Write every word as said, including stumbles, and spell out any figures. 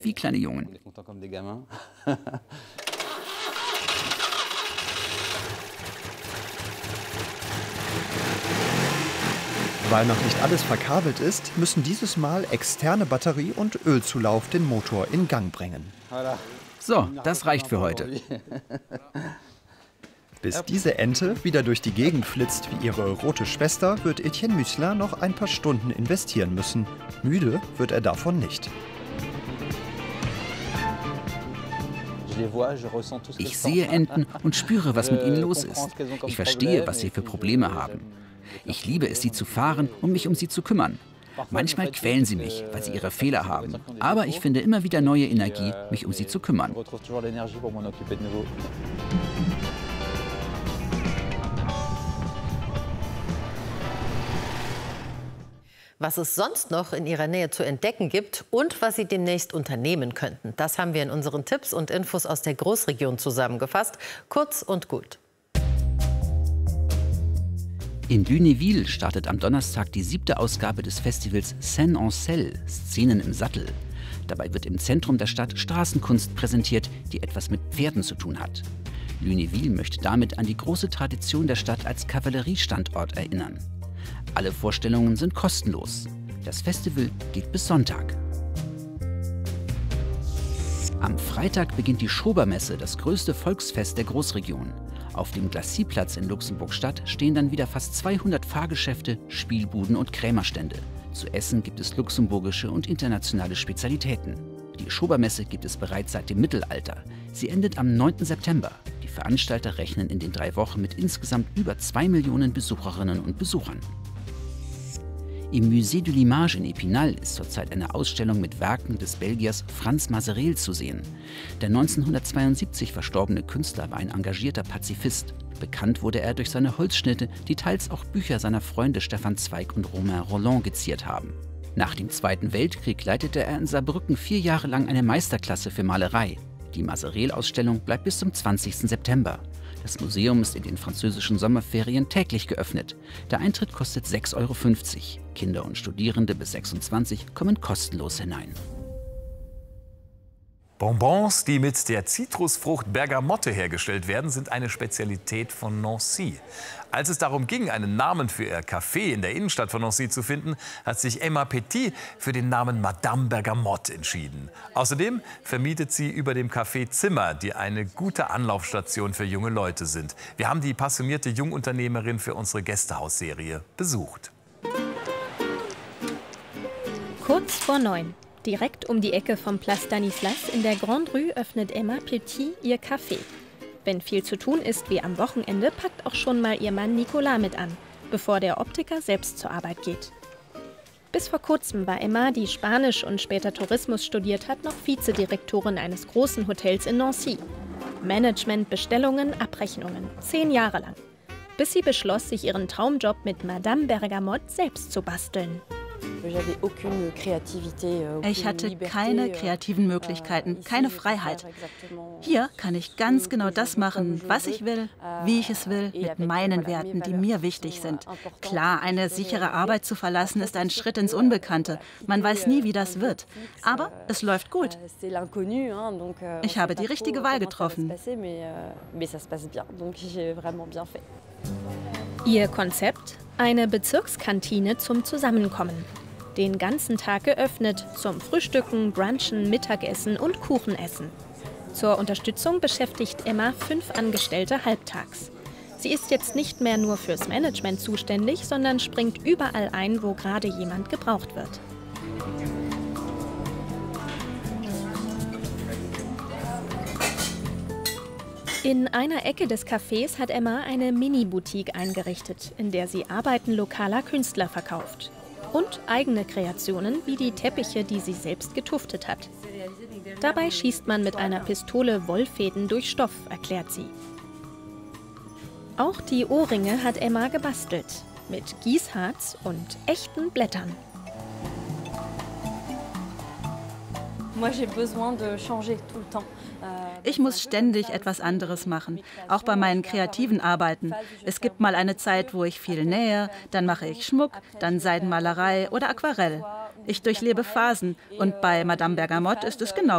wie kleine Jungen. Weil noch nicht alles verkabelt ist, müssen dieses Mal externe Batterie und Ölzulauf den Motor in Gang bringen. So, das reicht für heute. Bis diese Ente wieder durch die Gegend flitzt wie ihre rote Schwester, wird Etienne Müßler noch ein paar Stunden investieren müssen. Müde wird er davon nicht. Ich sehe Enten und spüre, was mit ihnen los ist. Ich verstehe, was sie für Probleme haben. Ich liebe es, sie zu fahren und mich um sie zu kümmern. Manchmal quälen sie mich, weil sie ihre Fehler haben. Aber ich finde immer wieder neue Energie, mich um sie zu kümmern. Was es sonst noch in ihrer Nähe zu entdecken gibt und was sie demnächst unternehmen könnten, das haben wir in unseren Tipps und Infos aus der Großregion zusammengefasst. Kurz und gut. In Lunéville startet am Donnerstag die siebte Ausgabe des Festivals Scène en Selle, Szenen im Sattel. Dabei wird im Zentrum der Stadt Straßenkunst präsentiert, die etwas mit Pferden zu tun hat. Lunéville möchte damit an die große Tradition der Stadt als Kavalleriestandort erinnern. Alle Vorstellungen sind kostenlos. Das Festival geht bis Sonntag. Am Freitag beginnt die Schobermesse, das größte Volksfest der Großregion. Auf dem Glacieplatz in Luxemburg-Stadt stehen dann wieder fast zweihundert Fahrgeschäfte, Spielbuden und Krämerstände. Zu essen gibt es luxemburgische und internationale Spezialitäten. Die Schobermesse gibt es bereits seit dem Mittelalter. Sie endet am neunten September. Die Veranstalter rechnen in den drei Wochen mit insgesamt über zwei Millionen Besucherinnen und Besuchern. Im Musée de l'Image in Épinal ist zurzeit eine Ausstellung mit Werken des Belgiers Frans Mazereel zu sehen. Der neunzehnhundertzweiundsiebzig verstorbene Künstler war ein engagierter Pazifist. Bekannt wurde er durch seine Holzschnitte, die teils auch Bücher seiner Freunde Stefan Zweig und Romain Rolland geziert haben. Nach dem Zweiten Weltkrieg leitete er in Saarbrücken vier Jahre lang eine Meisterklasse für Malerei. Die Mazereel-Ausstellung bleibt bis zum zwanzigsten September. Das Museum ist in den französischen Sommerferien täglich geöffnet. Der Eintritt kostet sechs Euro fünfzig. Kinder und Studierende bis sechsundzwanzig kommen kostenlos hinein. Bonbons, die mit der Zitrusfrucht Bergamotte hergestellt werden, sind eine Spezialität von Nancy. Als es darum ging, einen Namen für ihr Café in der Innenstadt von Nancy zu finden, hat sich Emma Petit für den Namen Madame Bergamotte entschieden. Außerdem vermietet sie über dem Café Zimmer, die eine gute Anlaufstation für junge Leute sind. Wir haben die passionierte Jungunternehmerin für unsere Gästehausserie besucht. Kurz vor neun. Direkt um die Ecke vom Place Stanislas in der Grande Rue öffnet Emma Petit ihr Café. Wenn viel zu tun ist wie am Wochenende, packt auch schon mal ihr Mann Nicolas mit an, bevor der Optiker selbst zur Arbeit geht. Bis vor kurzem war Emma, die Spanisch und später Tourismus studiert hat, noch Vizedirektorin eines großen Hotels in Nancy. Management, Bestellungen, Abrechnungen. Zehn Jahre lang. Bis sie beschloss, sich ihren Traumjob mit Madame Bergamotte selbst zu basteln. Ich hatte keine kreativen Möglichkeiten, keine Freiheit. Hier kann ich ganz genau das machen, was ich will, wie ich es will, mit meinen Werten, die mir wichtig sind. Klar, eine sichere Arbeit zu verlassen, ist ein Schritt ins Unbekannte. Man weiß nie, wie das wird. Aber es läuft gut. Ich habe die richtige Wahl getroffen. Ihr Konzept? Eine Bezirkskantine zum Zusammenkommen. Den ganzen Tag geöffnet, zum Frühstücken, Brunchen, Mittagessen und Kuchenessen. Zur Unterstützung beschäftigt Emma fünf Angestellte halbtags. Sie ist jetzt nicht mehr nur fürs Management zuständig, sondern springt überall ein, wo gerade jemand gebraucht wird. In einer Ecke des Cafés hat Emma eine Mini-Boutique eingerichtet, in der sie Arbeiten lokaler Künstler verkauft. Und eigene Kreationen wie die Teppiche, die sie selbst getuftet hat. Dabei schießt man mit einer Pistole Wollfäden durch Stoff, erklärt sie. Auch die Ohrringe hat Emma gebastelt, mit Gießharz und echten Blättern. Ich muss ständig etwas anderes machen, auch bei meinen kreativen Arbeiten. Es gibt mal eine Zeit, wo ich viel nähe, dann mache ich Schmuck, dann Seidenmalerei oder Aquarell. Ich durchlebe Phasen und bei Madame Bergamotte ist es genau